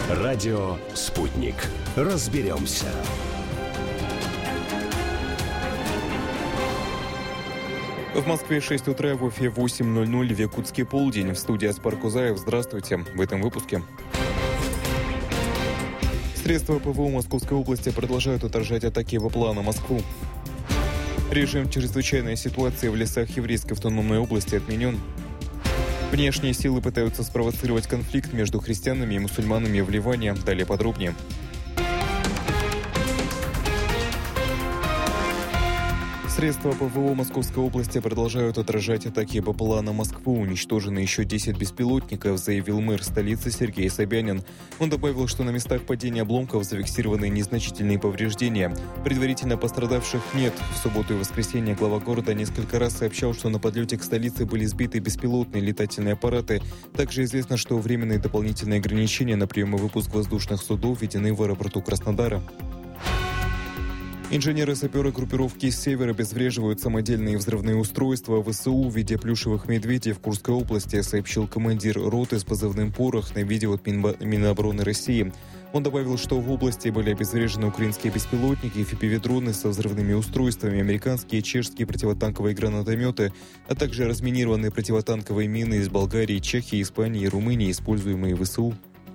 Радио «Спутник». Разберемся. В Москве 6 утра, в Уфе 8:00, в Якутске полдень. В студии Аспар Кузаев. Здравствуйте. В этом выпуске. Средства ПВО Московской области продолжают отражать атаки БПЛА на Москву. Режим чрезвычайной ситуации в лесах Еврейской автономной области отменен. Внешние силы пытаются спровоцировать конфликт между христианами и мусульманами в Ливане. Далее подробнее. Средства ПВО Московской области продолжают отражать атаки БПЛА на Москву. Уничтожены еще 10 беспилотников, заявил мэр столицы Сергей Собянин. Он добавил, что на местах падения обломков зафиксированы незначительные повреждения. Предварительно пострадавших нет. В субботу и воскресенье глава города несколько раз сообщал, что на подлете к столице были сбиты беспилотные летательные аппараты. Также известно, что временные дополнительные ограничения на прием и выпуск воздушных судов введены в аэропорту Краснодара. Инженеры-саперы группировки «Север» обезвреживают самодельные взрывные устройства ВСУ в виде плюшевых медведей в Курской области, сообщил командир роты с позывным «Порох» на видео от Минобороны России. Он добавил, что в области были обезврежены украинские беспилотники, FPV-дроны со взрывными устройствами, американские и чешские противотанковые гранатометы, а также разминированные противотанковые мины из Болгарии, Чехии, Испании и Румынии, используемые ВСУ.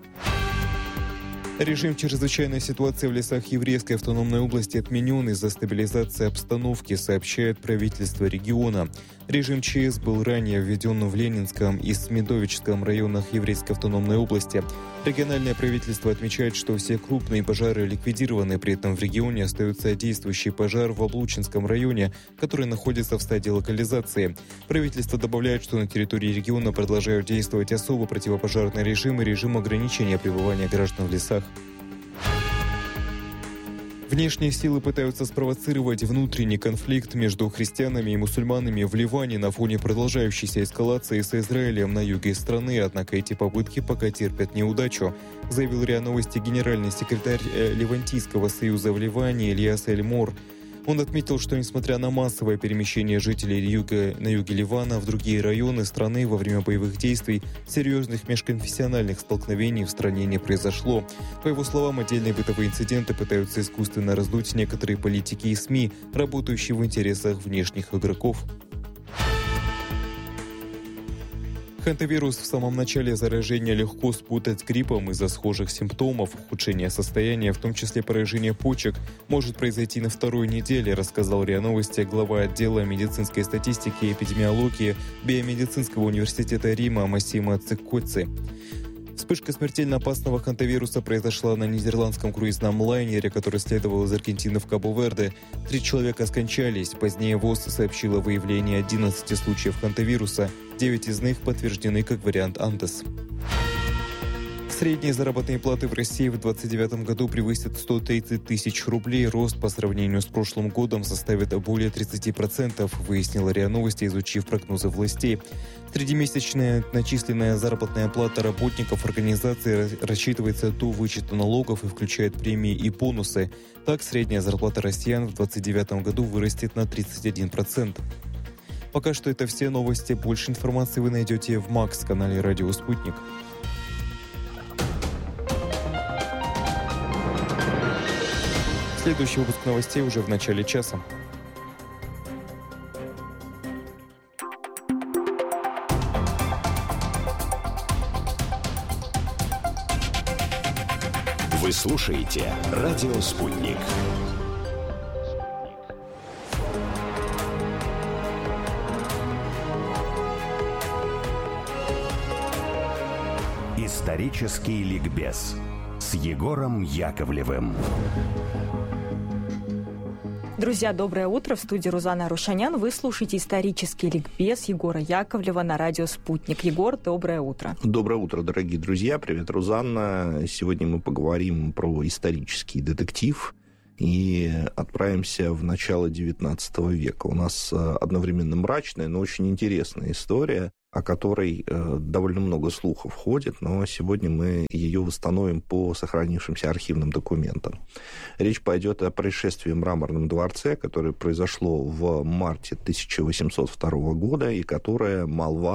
Режим чрезвычайной ситуации в лесах Еврейской автономной области отменен из-за стабилизации обстановки, сообщает правительство региона. Режим ЧС был ранее введен в Ленинском и Смедовическом районах Еврейской автономной области. Региональное правительство отмечает, что все крупные пожары ликвидированы, при этом в регионе остается действующий пожар в Облучинском районе, который находится в стадии локализации. Правительство добавляет, что на территории региона продолжают действовать особо противопожарный режим и режим ограничения пребывания граждан в лесах. Внешние силы пытаются спровоцировать внутренний конфликт между христианами и мусульманами в Ливане на фоне продолжающейся эскалации с Израилем на юге страны, однако эти попытки пока терпят неудачу, заявил РИА Новости генеральный секретарь Левантийского союза в Ливане Ильяс Эль-Мор. Он отметил, что несмотря на массовое перемещение жителей на юге Ливана в другие районы страны во время боевых действий, серьезных межконфессиональных столкновений в стране не произошло. По его словам, отдельные бытовые инциденты пытаются искусственно раздуть некоторые политики и СМИ, работающие в интересах внешних игроков. Хантавирус в самом начале заражения легко спутать с гриппом из-за схожих симптомов. Ухудшение состояния, в том числе поражение почек, может произойти на второй неделе, рассказал РИА Новости глава отдела медицинской статистики и эпидемиологии Биомедицинского университета Рима Массимо Циккоци. Вспышка смертельно опасного хантавируса произошла на нидерландском круизном лайнере, который следовал из Аргентины в Кабо-Верде. 3 человека скончались. Позднее ВОЗ сообщила о выявлении 11 случаев хантавируса. 9 из них подтверждены как вариант Антес. Средние заработные платы в России в 2029 году превысят 130 тысяч рублей. Рост по сравнению с прошлым годом составит более 30%, выяснила РИА Новости, изучив прогнозы властей. Среднемесячная начисленная заработная плата работников организации рассчитывается до вычета налогов и включает премии и бонусы. Так, средняя зарплата россиян в 2029 году вырастет на 31%. Пока что это все новости. Больше информации вы найдете в МАКС-канале «Радио Спутник». Следующий выпуск новостей уже в начале часа. Вы слушаете «Радио Спутник». Исторический ликбез с Егором Яковлевым. Друзья, доброе утро. В студии Рузана Арушанян. Вы слушаете исторический ликбез Егора Яковлева на радио «Спутник». Егор, доброе утро. Доброе утро, дорогие друзья. Привет, Рузанна. Сегодня мы поговорим про исторический детектив и отправимся в начало XIX века. У нас одновременно мрачная, но очень интересная история, о которой довольно много слухов ходит, но сегодня мы ее восстановим по сохранившимся архивным документам. Речь пойдет о происшествии в Мраморном дворце, которое произошло в марте 1802 года, и которое молва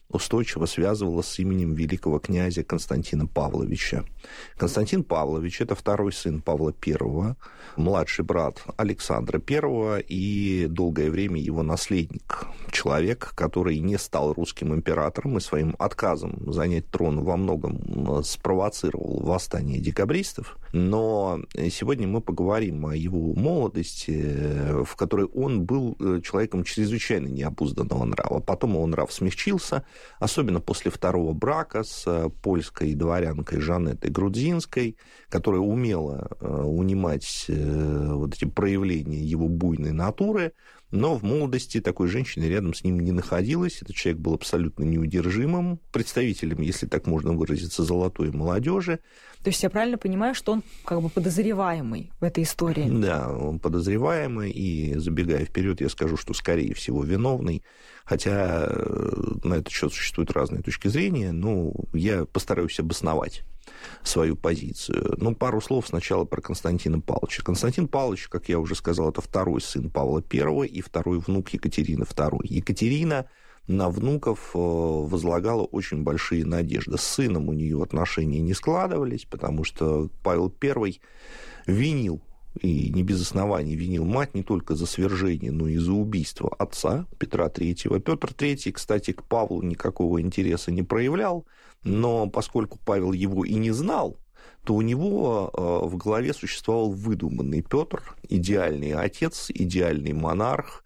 устойчиво связывала с именем великого князя Константина Павловича. Константин Павлович – это второй сын Павла I, младший брат Александра I и долгое время его наследник. Человек, который не стал русским императором и своим отказом занять трон во многом спровоцировал восстание декабристов. Но сегодня мы поговорим о его молодости, в которой он был человеком чрезвычайно необузданного нрава. Потом его нрав смягчился, особенно после второго брака с польской дворянкой Жанетой Грудзинской, которая умела унимать вот эти проявления его буйной натуры, но в молодости такой женщины рядом с ним не находилось. Этот человек был абсолютно неудержимым представителем, если так можно выразиться, золотой молодежи. То есть я правильно понимаю, что он как бы подозреваемый в этой истории? Да, он подозреваемый, и, забегая вперед, я скажу, что, скорее всего, виновный, хотя на этот счет существуют разные точки зрения, но я постараюсь обосновать свою позицию. Ну, пару слов сначала про Константина Павловича. Константин Павлович, как я уже сказал, это второй сын Павла I и второй внук Екатерины II. Екатерина на внуков возлагала очень большие надежды. С сыном у нее отношения не складывались, потому что Павел I винил, и не без оснований винил мать не только за свержение, но и за убийство отца Петра III. Петр III, кстати, к Павлу никакого интереса не проявлял, но поскольку Павел его и не знал, то у него в голове существовал выдуманный Петр, идеальный отец, идеальный монарх,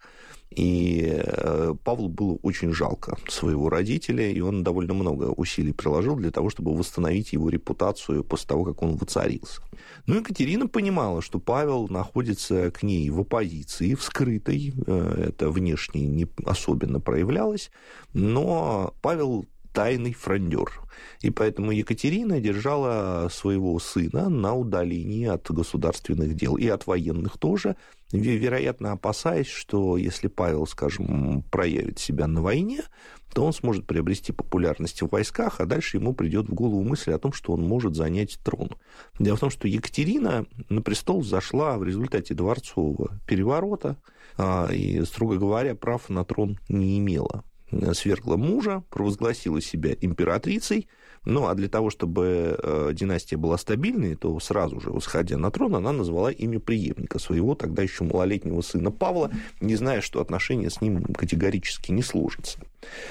и Павлу было очень жалко своего родителя, и он довольно много усилий приложил для того, чтобы восстановить его репутацию после того, как он воцарился. Но Екатерина понимала, что Павел находится к ней в оппозиции, в скрытой, это внешне не особенно проявлялось, но Павел тайный фрондер. И поэтому Екатерина держала своего сына на удалении от государственных дел и от военных тоже, вероятно, опасаясь, что если Павел, скажем, проявит себя на войне, то он сможет приобрести популярность в войсках, а дальше ему придет в голову мысль о том, что он может занять трон. Дело в том, что Екатерина на престол взошла в результате дворцового переворота, и, строго говоря, прав на трон не имела. Свергла мужа, провозгласила себя императрицей, ну, а для того, чтобы династия была стабильной, то сразу же, восходя на трон, она назвала имя преемника своего, тогда еще малолетнего сына Павла, не зная, что отношения с ним категорически не сложатся.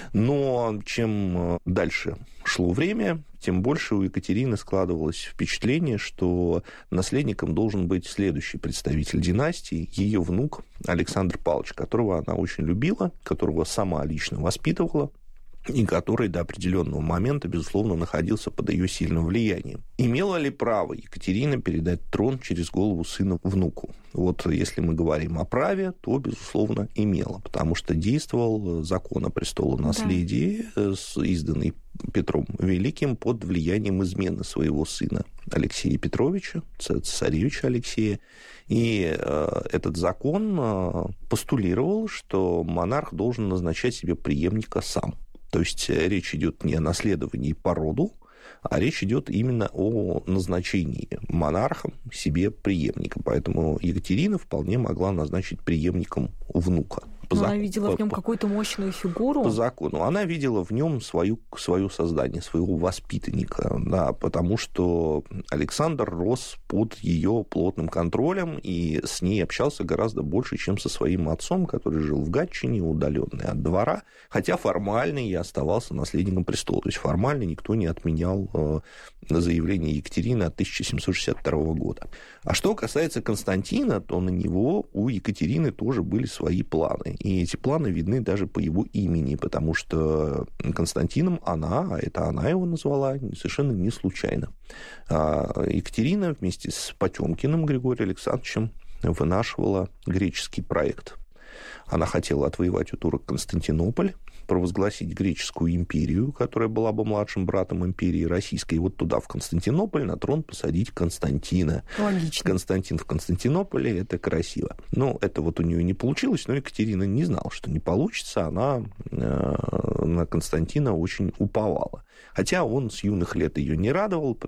Но чем дальше шло время, тем больше у Екатерины складывалось впечатление, что наследником должен быть следующий представитель династии, ее внук Александр Павлович, которого она очень любила, которого сама лично воспитывала, и который до определенного момента, безусловно, находился под ее сильным влиянием. Имела ли право Екатерина передать трон через голову сына внуку? Вот если мы говорим о праве, то, безусловно, имела, потому что действовал закон о престолонаследии, изданный Петром Великим под влиянием измены своего сына Алексея Петровича, цесаревича Алексея. И этот закон постулировал, что монарх должен назначать себе преемника сам. То есть речь идет не о наследовании по роду, а речь идет именно о назначении монархом себе преемника. Поэтому Екатерина вполне могла назначить преемником внука. Она видела в нем какую-то мощную фигуру. По закону. Она видела в нем свое создание, своего воспитанника, да, потому что Александр рос под ее плотным контролем и с ней общался гораздо больше, чем со своим отцом, который жил в Гатчине, удаленный от двора, хотя формально и оставался наследником престола. То есть формально никто не отменял заявление Екатерины от 1762 года. А что касается Константина, то на него у Екатерины тоже были свои планы. И эти планы видны даже по его имени, потому что Константином а это она его назвала, совершенно не случайно. Екатерина вместе с Потёмкиным Григорием Александровичем вынашивала греческий проект. Она хотела отвоевать у турок Константинополь, провозгласить греческую империю, которая была бы младшим братом империи российской, и вот туда, в Константинополь, на трон посадить Константина. Логично. Константин в Константинополе, это красиво. Но это вот у нее не получилось, но Екатерина не знала, что не получится, она на Константина очень уповала. Хотя он с юных лет ее не радовал,